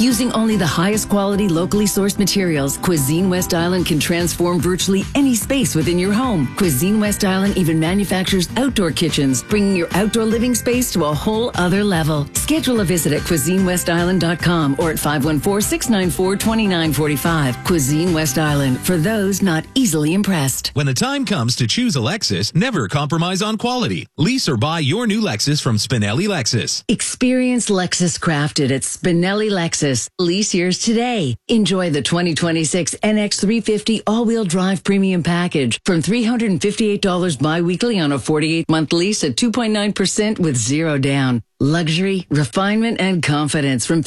Using only the highest quality, locally sourced materials, Cuisine West Island can transform virtually any space within your home. Cuisine West Island even manufactures outdoor kitchens, bringing your outdoor living space to a whole other level. Schedule a visit at CuisineWestIsland.com or at 514-694-2945. Cuisine West Island, for those not easily impressed. When the time comes to choose a Lexus, never compromise on quality. Lease or buy your new Lexus from Spinelli Lexus. Experience Lexus crafted at Spinelli Lexus. Lease yours today. Enjoy the 2026 NX350 all-wheel drive premium package from $358 biweekly on a 48-month lease at 2.9% with zero down. Luxury, refinement, and confidence from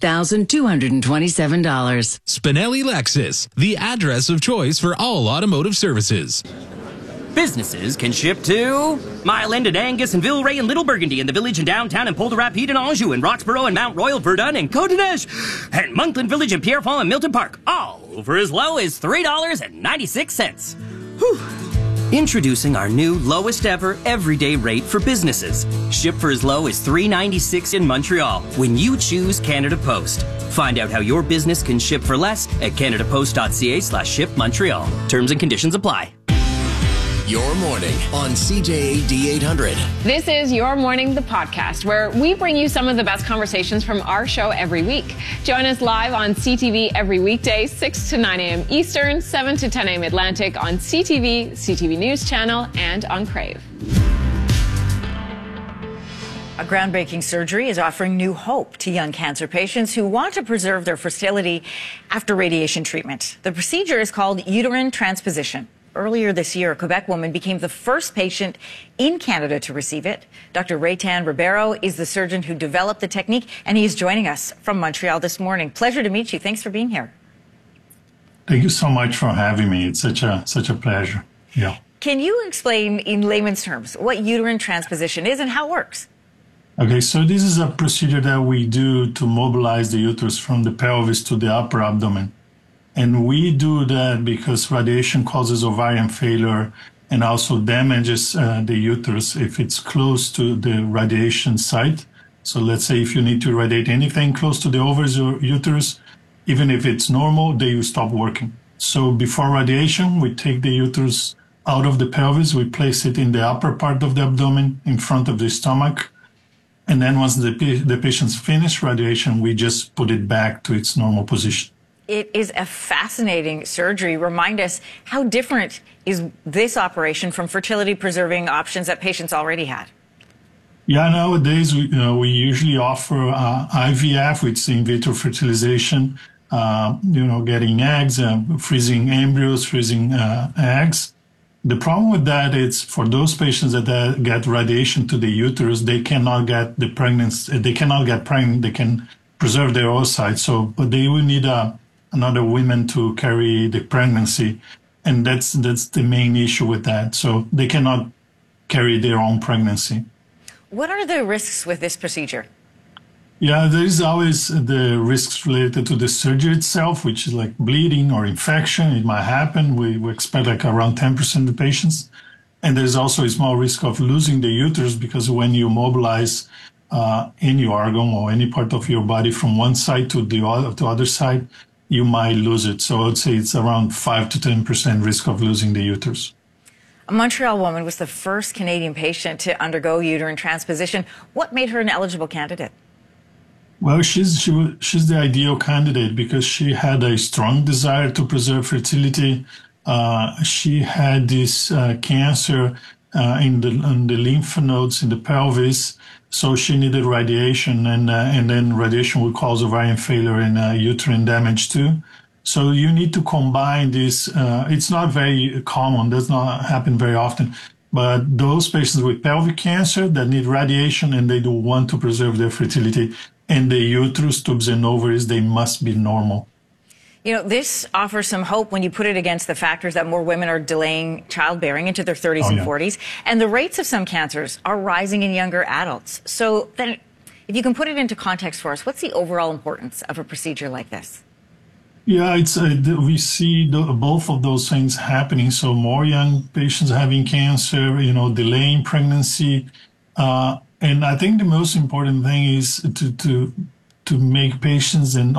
$58,227. Spinelli Lexus, the address of choice for all automotive services. Businesses can ship to Mile End and Angus and Villeray and Little Burgundy and the Village and Downtown and Polderapide and Anjou and Roxborough and Mount Royal, Verdun and Côte-d'Ivoire and Monkland Village and Pierrefonds and Milton Park, all for as low as $3.96. Whew. Introducing our new lowest ever everyday rate for businesses. Ship for as low as $3.96 in Montreal when you choose Canada Post. Find out how your business can ship for less at canadapost.ca/ship Montreal. Terms and conditions apply. Your morning on CJAD 800. This is Your Morning, the podcast, where we bring you some of the best conversations from our show every week. Join us live on CTV every weekday, 6 to 9 a.m. Eastern, 7 to 10 a.m. Atlantic on CTV, CTV News Channel, and on Crave. A groundbreaking surgery is offering new hope to young cancer patients who want to preserve their fertility after radiation treatment. The procedure is called uterine transposition. Earlier this year, a Quebec woman became the first patient in Canada to receive it. Dr. Raytan Ribeiro is the surgeon who developed the technique, and he's joining us from Montreal this morning. Pleasure to meet you. Thanks for being here. Thank you so much for having me. It's such a pleasure. Yeah. Can you explain in layman's terms what uterine transposition is and how it works? Okay, so this is a procedure that we do to mobilize the uterus from the pelvis to the upper abdomen. And we do that because radiation causes ovarian failure and also damages the uterus if it's close to the radiation site. So let's say if you need to irradiate anything close to the ovaries or uterus, even if it's normal, they will stop working. So before radiation, we take the uterus out of the pelvis, we place it in the upper part of the abdomen in front of the stomach. And then once the patient's finished radiation, we just put it back to its normal position. It is a fascinating surgery. Remind us, how different is this operation from fertility-preserving options that patients already had? Yeah, nowadays we usually offer IVF, which is in vitro fertilization, getting eggs, freezing embryos, freezing eggs. The problem with that is for those patients that get radiation to the uterus, they cannot get the pregnancy. They cannot get pregnant. They can preserve their oocytes, but they will need another woman to carry the pregnancy, and that's the main issue with that. So they cannot carry their own pregnancy. What are the risks with this procedure? Yeah, there is always the risks related to the surgery itself, which is like bleeding or infection. It might happen. We expect like around 10% of the patients. And there's also a small risk of losing the uterus because when you mobilize any organ or any part of your body from one side to the other side, you might lose it. So I would say it's around 5 to 10% risk of losing the uterus. A Montreal woman was the first Canadian patient to undergo uterine transposition. What made her an eligible candidate? Well, she's the ideal candidate because she had a strong desire to preserve fertility. She had this cancer in the lymph nodes in the pelvis. So she needed radiation, and then radiation will cause ovarian failure and uterine damage too. So you need to combine this. It's not very common, does not happen very often, but those patients with pelvic cancer that need radiation and they do want to preserve their fertility, and the uterus, tubes, and ovaries, they must be normal. You know, this offers some hope when you put it against the factors that more women are delaying childbearing into their 30s and 40s. And the rates of some cancers are rising in younger adults. So then, if you can put it into context for us, what's the overall importance of a procedure like this? Yeah, we see both of those things happening. So more young patients having cancer, delaying pregnancy. And I think the most important thing is to make patients and